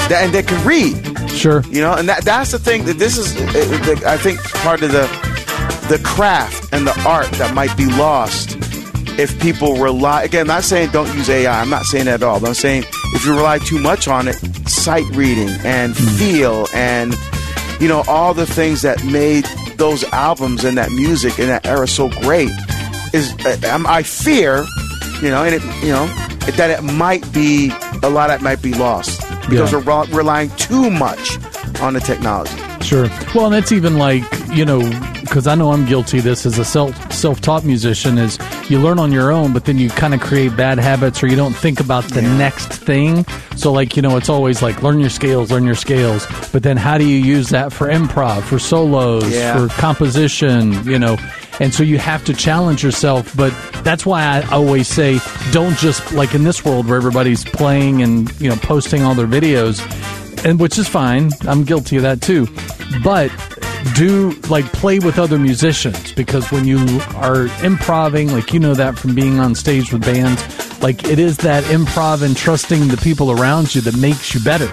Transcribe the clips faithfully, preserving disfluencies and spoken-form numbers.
that, and they can read. Sure. You know, and that that's the thing. That this is, I think, part of the the craft and the art that might be lost if people rely. Again, I'm not saying don't use A I. I'm not saying that at all. But I'm saying if you rely too much on it, sight reading and mm. feel and, you know, all the things that made those albums and that music in that era so great is, uh, I fear, you know, and it, you know, that it might be, a lot of it might be lost because yeah. we're re- relying too much on the technology. Sure. Well, and that's even like, you know, because I know I'm guilty of this as a self, self-taught musician, is you learn on your own, but then you kind of create bad habits or you don't think about the yeah. next thing. So, like, you know, it's always like learn your scales, learn your scales. But then how do you use that for improv, for solos, yeah. for composition, you know? And so you have to challenge yourself. But that's why I always say don't just, like in this world where everybody's playing and, you know, posting all their videos, and which is fine. I'm guilty of that too. But do, like, play with other musicians, because when you are improving, like, you know that from being on stage with bands, like, it is that improv and trusting the people around you that makes you better.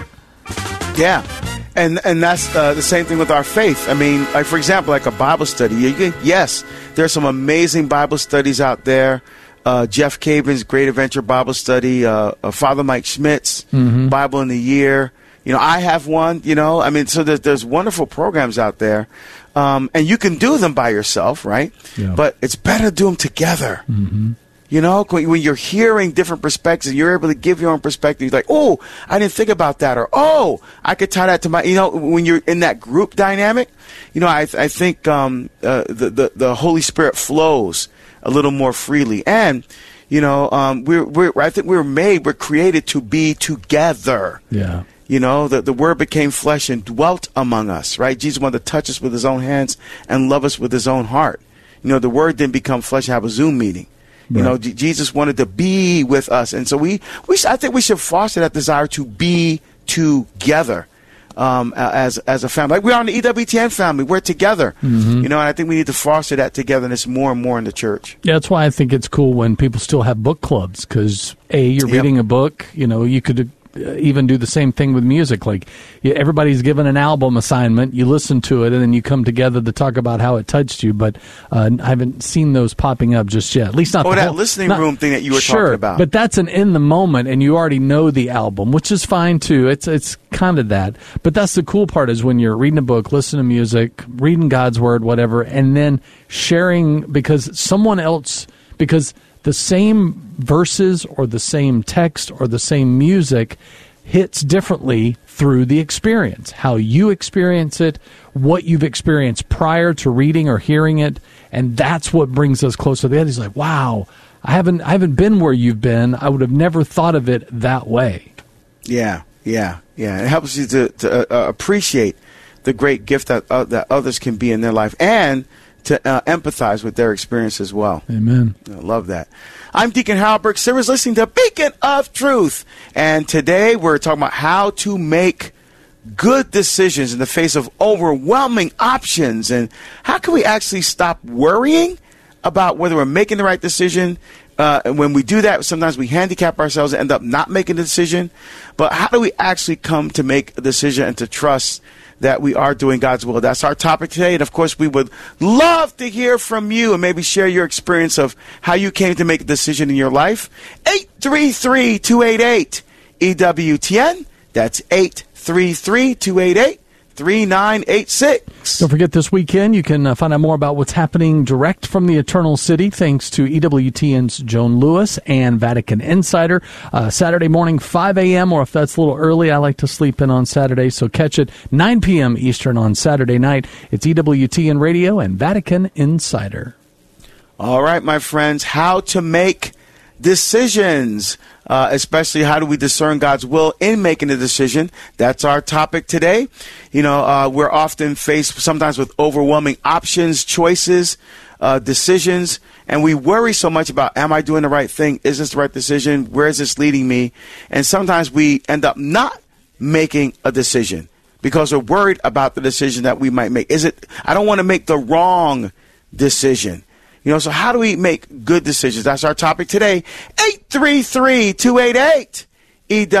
Yeah. And and that's uh, the same thing with our faith. I mean, like, for example, like a Bible study. You can, yes, there's some amazing Bible studies out there. Uh, Jeff Cavins' Great Adventure Bible Study, uh, uh, Father Mike Schmidt's mm-hmm. Bible in the Year. You know, I have one, you know. I mean, so there's, there's wonderful programs out there. Um, and you can do them by yourself, right? Yeah. But it's better to do them together. Mm-hmm. You know, when you're hearing different perspectives, you're able to give your own perspective. You're like, oh, I didn't think about that. Or, oh, I could tie that to my, you know, when you're in that group dynamic, you know, I, I think um, uh, the, the, the Holy Spirit flows a little more freely. And, you know, um, we're, we're, I think we're made, we're created to be together. Yeah. You know, the, the Word became flesh and dwelt among us, right? Jesus wanted to touch us with his own hands and love us with his own heart. You know, the Word didn't become flesh and have a Zoom meeting. You right. know, J- Jesus wanted to be with us. And so we, we I think we should foster that desire to be together um, as as a family. Like we are in the E W T N family. We're together. Mm-hmm. You know, and I think we need to foster that togetherness more and more in the church. Yeah, that's why I think it's cool when people still have book clubs, because, A, you're yep. reading a book. You know, you could even do the same thing with music. Like, everybody's given an album assignment, you listen to it, and then you come together to talk about how it touched you. But uh, I haven't seen those popping up just yet. At least not. Oh, the that whole, listening not, room thing that you were sure, talking about. But that's an in the moment, and you already know the album, which is fine too. It's it's kind of that. But that's the cool part, is when you're reading a book, listening to music, reading God's word, whatever, and then sharing, because someone else, because the same verses or the same text or the same music hits differently through the experience, how you experience it, what you've experienced prior to reading or hearing it, and that's what brings us closer to the end. He's like, wow, I haven't I haven't been where you've been. I would have never thought of it that way. Yeah, yeah, yeah. It helps you to, to uh, appreciate the great gift that uh, that others can be in their life, and to uh, empathize with their experience as well. Amen. I love that. I'm Deacon Harold Burke Sivers, listening to Beacon of Truth. And today we're talking about how to make good decisions in the face of overwhelming options. And how can we actually stop worrying about whether we're making the right decision? Uh, and when we do that, sometimes we handicap ourselves and end up not making a decision. But how do we actually come to make a decision and to trust that we are doing God's will? That's our topic today. And, of course, we would love to hear from you and maybe share your experience of how you came to make a decision in your life. eight three three, two eight eight, E W T N. That's eight three three, two eight eight, three nine eight six. Don't forget, this weekend you can uh, find out more about what's happening direct from the Eternal City, thanks to E W T N's Joan Lewis and Vatican Insider. Uh, Saturday morning, five a.m., or if that's a little early, I like to sleep in on Saturday, so catch it nine p.m. Eastern on Saturday night. It's E W T N Radio and Vatican Insider. All right, my friends, how to make decisions. Uh, especially how do we discern God's will in making a decision? That's our topic today. You know, uh, we're often faced sometimes with overwhelming options, choices, uh, decisions, and we worry so much about, am I doing the right thing? Is this the right decision? Where is this leading me? And sometimes we end up not making a decision because we're worried about the decision that we might make. Is it, I don't want to make the wrong decision. You know, so how do we make good decisions? That's our topic today. eight three three, two eight eight, E W